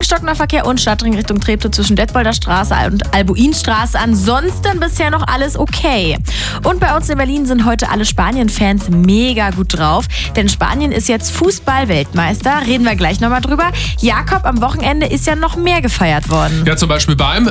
stockender Verkehr und Stadtring Richtung Treptow zwischen Detbolder Straße und Albuinstraße. Ansonsten bisher noch alles okay. Und bei uns in Berlin sind heute alle Spanien-Fans mega gut drauf, denn Spanien ist jetzt Fußball-Weltmeister. Reden wir gleich nochmal drüber. Jakob, am Wochenende ist ja noch mehr gefeiert worden. Ja, zum Beispiel beim